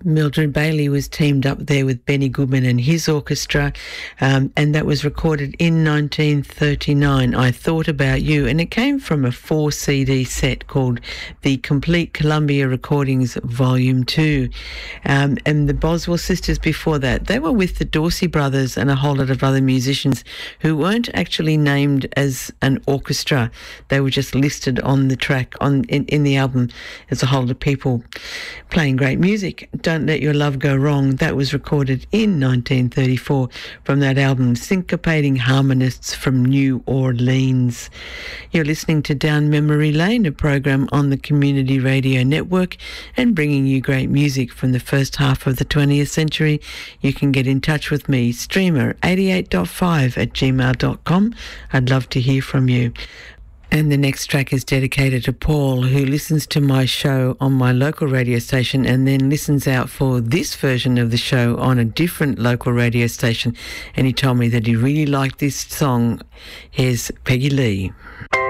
Mildred Bailey was teamed up there with Benny Goodman and his orchestra, and that was recorded in 1939, I Thought About You, and it came from a 4-CD set called the Complete Columbia Recordings Volume 2. And the Boswell sisters before that, they were with the Dorsey brothers and a whole lot of other musicians who weren't actually named as an orchestra. They were just listed on the track in the album as a whole lot of people playing great music. Don't Let Your Love Go Wrong, that was recorded in 1934 from that album, Syncopating Harmonists from New Orleans. You're listening to Down Memory Lane, a program on the Community Radio Network and bringing you great music from the first half of the 20th century. You can get in touch with me, streamer88.5@gmail.com. I'd love to hear from you. And the next track is dedicated to Paul, who listens to my show on my local radio station and then listens out for this version of the show on a different local radio station. And he told me that he really liked this song. Here's Peggy Lee.